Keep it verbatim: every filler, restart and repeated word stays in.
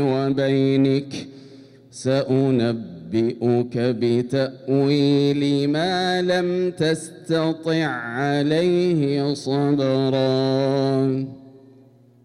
وبينك سأنبئك بتأويل ما لم تستطع عليه صبرا.